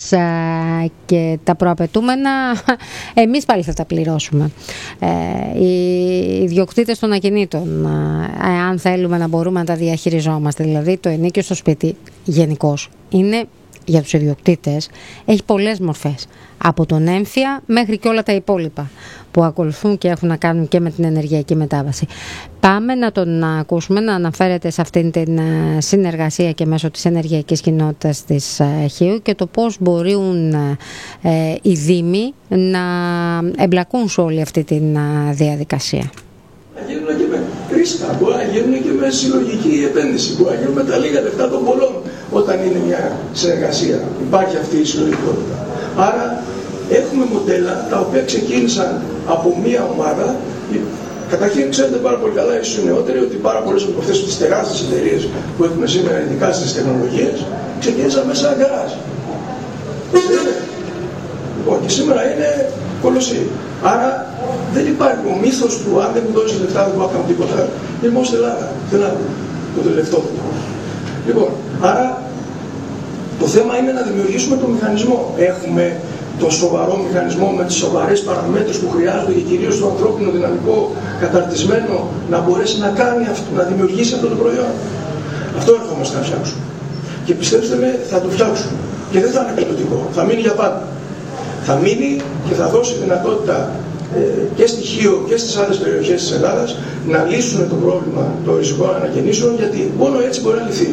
και τα προαπαιτούμενα εμείς πάλι θα τα πληρώσουμε. Οι ιδιοκτήτες των ακινήτων, αν θέλουμε να μπορούμε να τα διαχειριζόμαστε, δηλαδή το ενοίκιο στο σπίτι γενικώς είναι για τους ιδιοκτήτες, έχει πολλές μορφές, από τον έμφυα μέχρι και όλα τα υπόλοιπα που ακολουθούν και έχουν να κάνουν και με την ενεργειακή μετάβαση. Πάμε να τον ακούσουμε να αναφέρεται σε αυτήν την συνεργασία και μέσω της ενεργειακής κοινότητας της Χίου και το πώς μπορούν οι Δήμοι να εμπλακούν σε όλη αυτή τη διαδικασία. Γίνουν και με ρίσκα, μπορεί να γίνουν και με συλλογική επένδυση, μπορεί να γίνουν με τα λίγα λεφτά των πολλών όταν είναι μια συνεργασία. Υπάρχει αυτή η συλλογικότητα. Άρα έχουμε μοντέλα τα οποία ξεκίνησαν από μια ομάδα. Καταρχήν, ξέρετε πάρα πολύ καλά, ίσως οι νεότεροι, ότι πάρα πολλές από αυτές τις τεράστιες εταιρείες που έχουμε σήμερα, ειδικά στις τεχνολογίες, ξεκίνησαν μέσα σε γκαράζ. Λοιπόν, και σήμερα είναι κολοσσοί. Άρα δεν υπάρχει ο μύθος του αν δεν μου δώσεις λεφτά δεν μπορώ να κάνω τίποτα. Είναι μόνο στην Ελλάδα. Δεν είναι το τελευταίο. Λοιπόν, άρα το θέμα είναι να δημιουργήσουμε τον μηχανισμό. Έχουμε το σοβαρό μηχανισμό με τις σοβαρές παραμέτρους που χρειάζονται και κυρίως το ανθρώπινο δυναμικό καταρτισμένο να μπορέσει να κάνει αυτό, να δημιουργήσει αυτό το προϊόν. Αυτό ερχόμαστε να φτιάξουμε. Και πιστέψτε με, θα το φτιάξουμε. Και δεν θα είναι πιλωτικό. Θα μείνει για πάντα. Θα μείνει και θα δώσει δυνατότητα και στη Χίο και στις άλλες περιοχές της Ελλάδας να λύσουν το πρόβλημα των ριζικών ανακαινήσεων, γιατί μόνο έτσι μπορεί να λυθεί.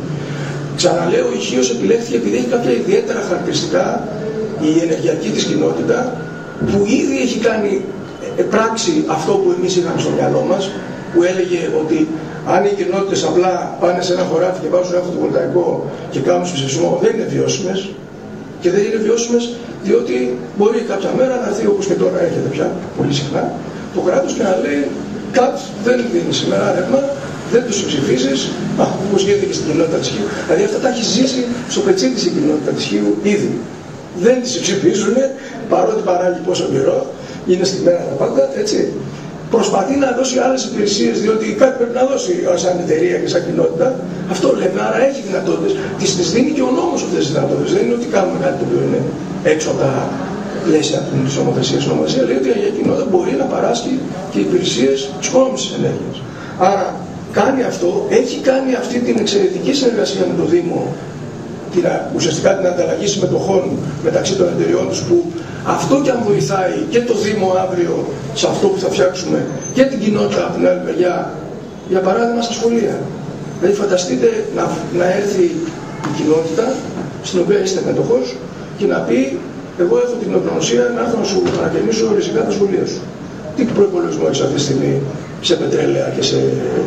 Ξαναλέω, η Χίος επιλέχθηκε επειδή έχει κάποια ιδιαίτερα χαρακτηριστικά η ενεργειακή της κοινότητα που ήδη έχει κάνει πράξη αυτό που εμείς είχαμε στο μυαλό μας, που έλεγε ότι αν οι κοινότητες απλά πάνε σε ένα χωράφι και βάζουν ένα φωτοβολταϊκό και κάνουν συσσεσμό, δεν είναι βιώσιμες. Και δεν είναι βιώσιμες διότι μπορεί κάποια μέρα να έρθει, όπως και τώρα έρχεται πια πολύ συχνά, το κράτος και να λέει ΚΑΤ δεν δίνει σήμερα ρεύμα, δεν τους ψηφίζεις, όπως γίνεται και στην κοινότητα της Χίου. Δηλαδή αυτά τα έχει ζήσει στο πετσί της η κοινότητα της Χίου ήδη. Δεν τις ψηφίζουν, παρότι παράγει πόσο καιρό, είναι στη μέρα τα πάντα, έτσι. Προσπαθεί να δώσει άλλες υπηρεσίες, διότι κάτι πρέπει να δώσει σαν εταιρεία και σαν κοινότητα. Αυτό λέμε, άρα έχει δυνατότητες. Τις δίνει και ο νόμος αυτές τις δυνατότητες. Δεν είναι ότι κάνουμε κάτι το οποίο είναι έξω από τα πλαίσια της νομοθεσίας. Η νομοθεσία λέει ότι η κοινότητα μπορεί να παράσχει και υπηρεσίες εξοικονόμησης ενέργειας. Άρα κάνει αυτό, έχει κάνει αυτή την εξαιρετική συνεργασία με το Δήμο, ουσιαστικά την ανταλλαγή συμμετοχών μεταξύ των εταιριών τους, που αυτό και αν βοηθάει και το Δήμο αύριο σε αυτό που θα φτιάξουμε και την κοινότητα από την άλλη μεριά, για παράδειγμα στα σχολεία. Δηλαδή φανταστείτε να έρθει η κοινότητα στην οποία είστε μετοχός και να πει εγώ έχω την ευγνωσία να έρθω να σου ανακαινήσω ριζικά τα σχολεία σου. Τι προϋπολογισμό έχεις αυτή τη στιγμή σε πετρέλαια και σε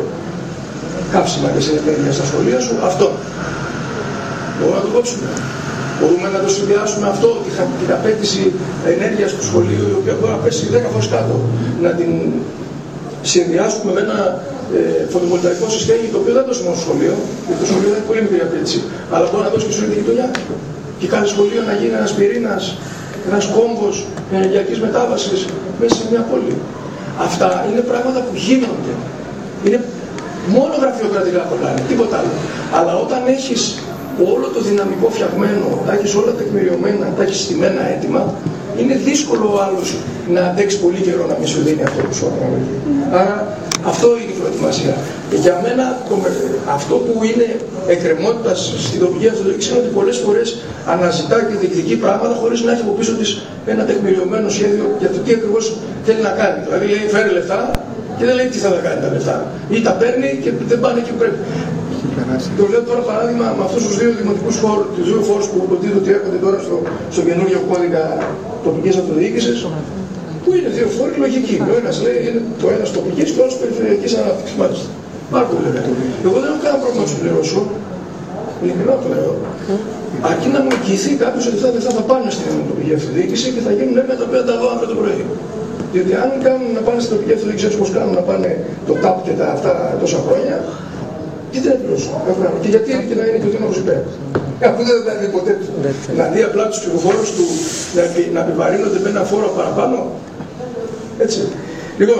καύσιμα και σε ενέργεια στα σχολεία σου? Αυτό. Μπορούμε να το κόψουμε. Μπορούμε να το συνδυάσουμε αυτό, την απέτηση ενέργειας του σχολείου, η οποία μπορεί να πέσει 10 φορές κάτω. Να την συνδυάσουμε με ένα φωτοβολταϊκό συστέγη, το οποίο δεν δώσει μόνο στο σχολείο, γιατί το σχολείο έχει πολύ μικρή απέτηση, αλλά μπορεί να δώσει και σε όλη τη γειτονιά. Και κάθε σχολείο να γίνει ένας πυρήνας, ένας κόμβος ενεργειακής μετάβασης μέσα σε μια πόλη. Αυτά είναι πράγματα που γίνονται. Είναι μόνο γραφειοκρατικά πολλά, τίποτα άλλο. Αλλά όταν έχεις όλο το δυναμικό φτιαγμένο, τα έχεις όλα τεκμηριωμένα, τα έχεις στημένα έτοιμα, είναι δύσκολο ο άλλος να αντέξει πολύ καιρό να μην σου δίνει αυτό που σου αναλογεί. Άρα αυτό είναι η προετοιμασία. Για μένα αυτό που είναι εκκρεμότητα στην τοπική αυτοδιοίκηση είναι ότι πολλές φορές αναζητά και διεκδικεί πράγματα χωρίς να έχει από πίσω της ένα τεκμηριωμένο σχέδιο για το τι ακριβώς θέλει να κάνει. Δηλαδή λέει φέρει λεφτά και δεν λέει τι θα κάνει τα λεφτά. Ή τα παίρνει και δεν πάνε εκεί που πρέπει. Το λέω τώρα παράδειγμα με αυτούς τους δύο δημοτικούς φόρους, τους δύο φόρους που υποτίθεται ότι έρχονται τώρα στο καινούργιο κώδικα τοπικής αυτοδιοίκησης, που είναι δύο φόροι λογικοί. Ο ένας λέει είναι το ένας τοπικής και ο άλλος περιφερειακής ανάπτυξης. Μάλιστα. Πάρα πολύ ωραία. Εγώ δεν έχω κανένα πρόβλημα να σου πληρώσω. Ειλικρινά το λέω. Αρκεί να μου εγγυηθεί κάποιος ότι αυτά θα πάνε στην τοπική αυτοδιοίκηση και θα γίνουν έργα τα οποία τα δω αύριο το πρωί. Διότι αν κάνουν να πάνε στην τοπική αυτοδιοίκηση έτσι όπως κάνουν να πάνε το ΤΑΠ και αυτά τόσα χρόνια, τι δεν πληρώσω. Και γιατί και να είναι και ο Δήμος υπέρ. Αφού δεν θα είναι ποτέ του. Να δει απλά τους ψηφοφόρους του να επιβαρύνονται με ένα φόρο παραπάνω. Έτσι. Λοιπόν,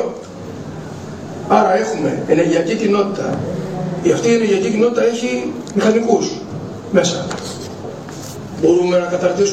άρα έχουμε ενεργειακή κοινότητα. Αυτή η ενεργειακή κοινότητα έχει μηχανικούς μέσα. Μπορούμε να καταρτήσουμε